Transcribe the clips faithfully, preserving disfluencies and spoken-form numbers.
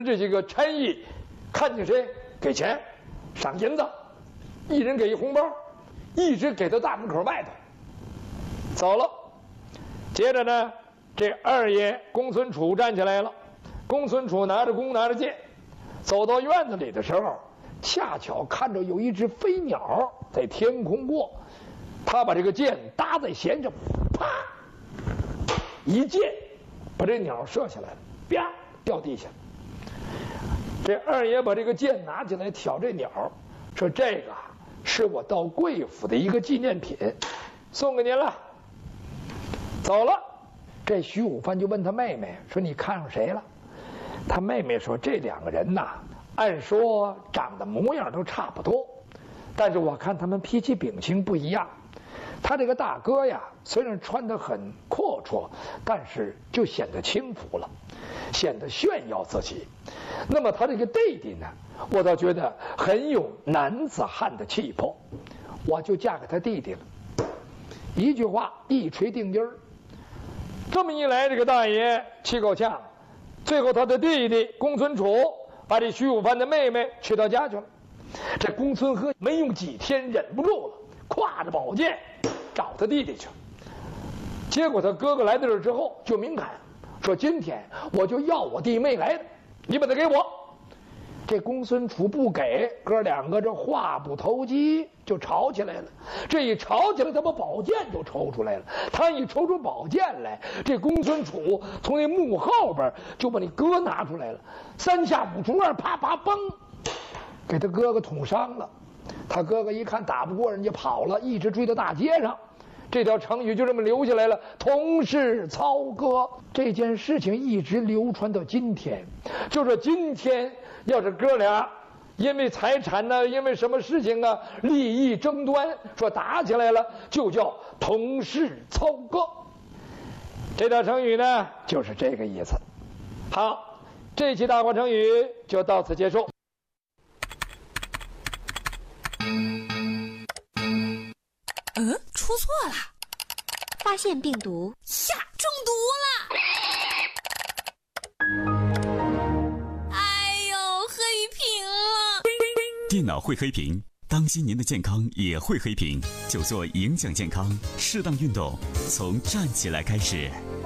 这几个差役看见谁给钱，赏银子，一人给一红包，一直给到大门口外头，走了。接着呢，这二爷公孙楚站起来了，公孙楚拿着弓拿着箭，走到院子里的时候，恰巧看着有一只飞鸟在天空过，他把这个箭搭在弦上，啪，一箭把这鸟射下来了，啪，掉地下。这二爷把这个箭拿起来挑这鸟，说这个是我到贵府的一个纪念品，送给您了。走了。这徐武藩就问他妹妹说：“你看上谁了？”他妹妹说：“这两个人呐，按说长得模样都差不多，但是我看他们脾气秉性不一样。他这个大哥呀，虽然穿得很阔绰，但是就显得轻浮了，显得炫耀自己。那么他这个弟弟呢，我倒觉得很有男子汉的气魄，我就嫁给他弟弟了。”一句话一锤定音儿。这么一来，这个大爷气够呛，最后他的弟弟公孙楚把这徐武藩的妹妹娶到家去了。这公孙贺没用几天忍不住了，挎着宝剑找他弟弟去。结果他哥哥来到这儿之后就明砍，说今天我就要我弟妹来的，你把他给我。这公孙楚不给，哥两个这话不投机就吵起来了。这一吵起来，他把宝剑就抽出来了。他一抽出宝剑来，这公孙楚从那幕后边就把那哥拿出来了，三下五除二，啪啪嘣，给他哥哥捅伤了。他哥哥一看打不过人家跑了，一直追到大街上。这条成语就这么留下来了，同是操戈。这件事情一直流传到今天，就说今天要是哥俩因为财产呢，因为什么事情啊，利益争端，说打起来了，就叫同是操戈。这条成语呢，就是这个意思。好，这期大话成语就到此结束。 嗯，出错了， 发现病毒， 呀，中毒了！哎呦，黑屏了！ 电脑会黑屏，当心您的健康也会黑屏，就做影响健康，适当运动，从站起来开始。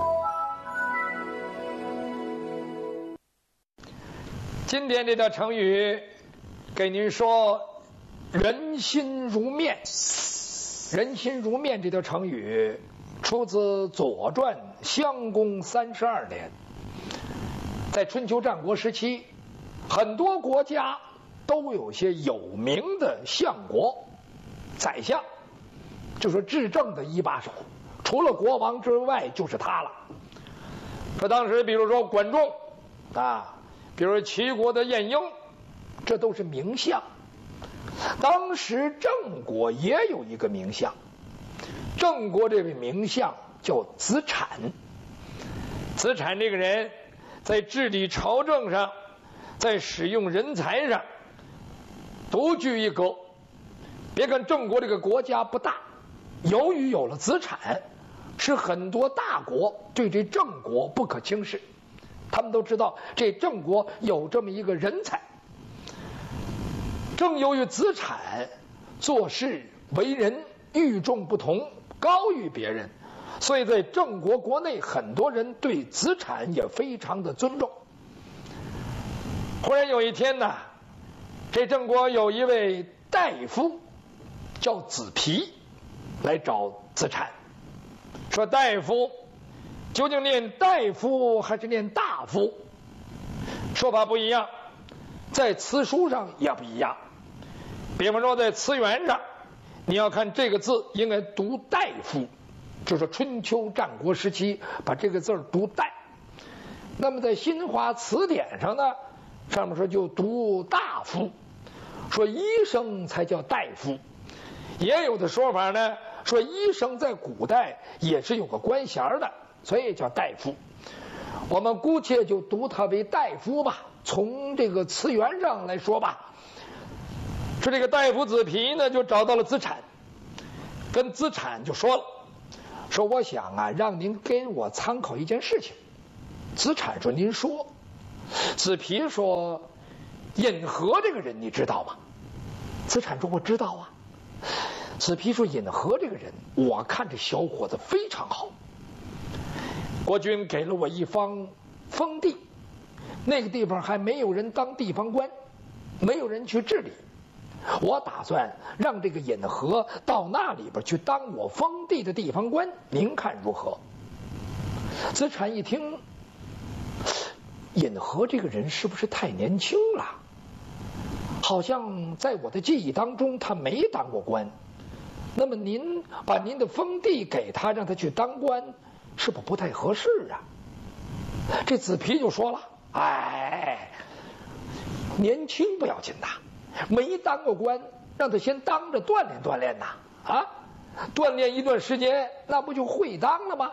今天这条成语，给您说，人心如面。人心如面这条成语出自《左传》襄公三十二年。在春秋战国时期，很多国家都有些有名的相国、宰相，就说治政的一把手，除了国王之外就是他了。说当时比如说管仲啊，比如齐国的晏婴，这都是名相。当时郑国也有一个名相，郑国这位名相叫子产。子产这个人在治理朝政上，在使用人才上独具一格。别看郑国这个国家不大，由于有了子产，使很多大国对这郑国不可轻视。他们都知道这郑国有这么一个人才。正由于子产做事为人与众不同，高于别人，所以在郑国国内很多人对子产也非常的尊重。忽然有一天呢，这郑国有一位大夫叫子皮来找子产，说大夫究竟念大夫还是念大夫？说法不一样，在词书上也不一样。比方说在词源上，你要看这个字应该读大夫，就是春秋战国时期把这个字读大。那么在新华词典上呢，上面说就读大夫，说医生才叫大夫。也有的说法呢，说医生在古代也是有个官衔的，所以叫大夫。我们姑且就读他为大夫吧，从这个词源上来说吧。说这个大夫子皮呢，就找到了子产，跟子产就说了，说我想啊，让您给我参考一件事情。子产说您说。 子皮说：“尹和这个人你知道吗？”子产说：“我知道啊。”子皮说：“尹和这个人，我看这小伙子非常好。国君给了我一方封地，那个地方还没有人当地方官，没有人去治理。我打算让这个尹和到那里边去当我封地的地方官，您看如何？”子产一听，尹和这个人是不是太年轻了？好像在我的记忆当中，他没当过官。那么您把您的封地给他，让他去当官，是不是不太合适啊？这子皮就说了：“哎，年轻不要紧呐，没当过官，让他先当着锻炼锻炼呐，啊，锻炼一段时间，那不就会当了吗？”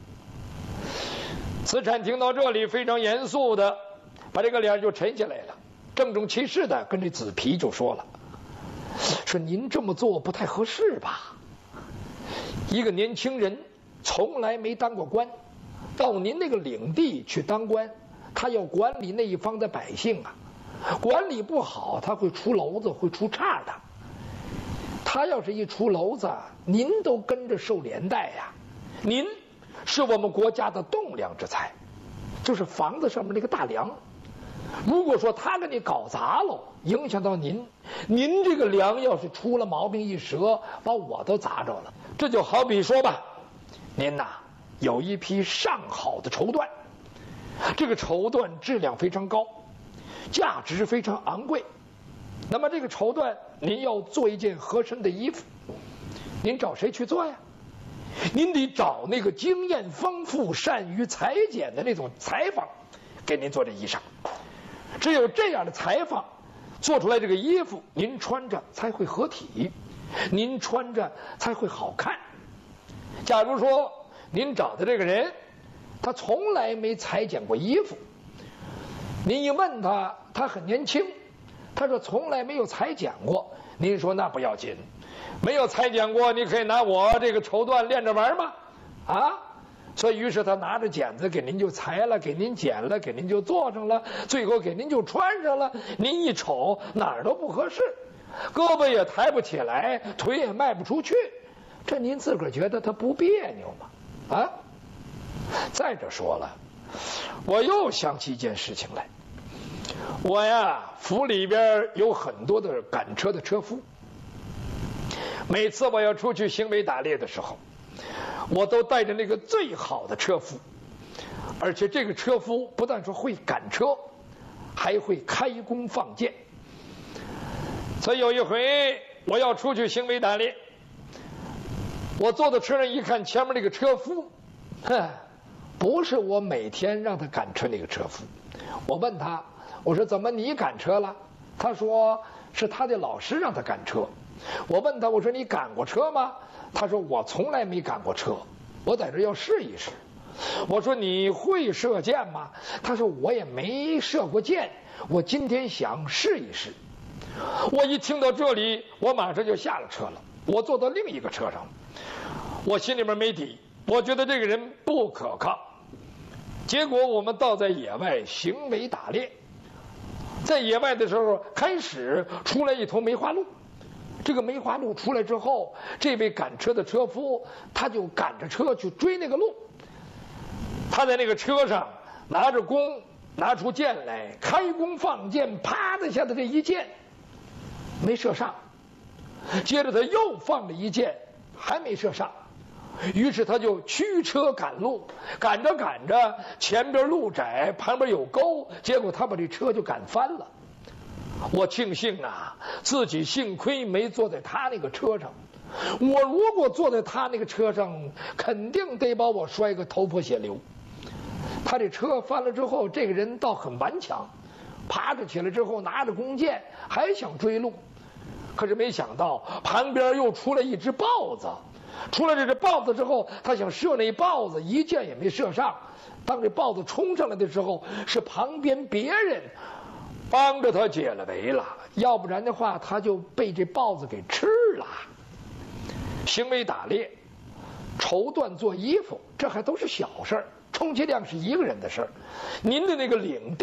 子产听到这里，非常严肃的把这个脸就沉下来了，郑重其事的跟这子皮就说了：“说您这么做不太合适吧？一个年轻人从来没当过官，到您那个领地去当官，他要管理那一方的百姓啊，管理不好他会出篓子，会出岔的。他要是一出篓子，您都跟着受连带呀。您是我们国家的栋梁之才，就是房子上面那个大梁。如果说他给你搞砸了，影响到您，您这个梁要是出了毛病一折，把我都砸着了。这就好比说吧，您呐有一批上好的绸缎，这个绸缎质量非常高，价值非常昂贵。那么这个绸缎您要做一件合身的衣服，您找谁去做呀？您得找那个经验丰富、善于裁剪的那种裁缝给您做这衣裳。只有这样的裁缝做出来这个衣服，您穿着才会合体，您穿着才会好看。假如说您找的这个人他从来没裁剪过衣服，您一问他，他很年轻，他说从来没有裁剪过，您说那不要紧，没有裁剪过，你可以拿我这个绸缎练着玩吗？啊，所以于是他拿着剪子给您就裁了，给您剪了，给您就做上了，最后给您就穿上了。您一瞅哪儿都不合适，胳膊也抬不起来，腿也迈不出去，这您自个儿觉得他不别扭吗？啊，再者说了，我又想起一件事情来。我呀，府里边有很多的赶车的车夫，每次我要出去行为打猎的时候，我都带着那个最好的车夫，而且这个车夫不但说会赶车，还会开弓放箭。所以有一回我要出去行为打猎，我坐在车上一看，前面那个车夫，哼，不是我每天让他赶车那个车夫。我问他，我说怎么你赶车了？他说是他的老师让他赶车。我问他，我说你赶过车吗？他说我从来没赶过车，我在这要试一试。我说你会射箭吗？他说我也没射过箭，我今天想试一试。我一听到这里，我马上就下了车了，我坐到另一个车上，我心里面没底，我觉得这个人不可靠。结果我们到在野外行为打猎，在野外的时候开始出来一头梅花鹿，这个梅花鹿出来之后，这位赶车的车夫他就赶着车去追那个鹿，他在那个车上拿着弓，拿出箭来，开弓放箭，啪的一下子这一箭没射上，接着他又放了一箭，还没射上，于是他就驱车赶路，赶着赶着，前边路窄，旁边有沟，结果他把这车就赶翻了。我庆幸啊，自己幸亏没坐在他那个车上，我如果坐在他那个车上，肯定得把我摔个头破血流。他这车翻了之后，这个人倒很顽强，爬着起来之后拿着弓箭还想追鹿，可是没想到旁边又出来一只豹子，出来这只豹子之后，他想射那豹子，一箭也没射上。当这豹子冲上来的时候，是旁边别人帮着他解了围了，要不然的话他就被这豹子给吃了。行为打猎，绸缎做衣服，这还都是小事儿，充其量是一个人的事儿。您的那个领地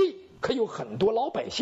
可有很多老百姓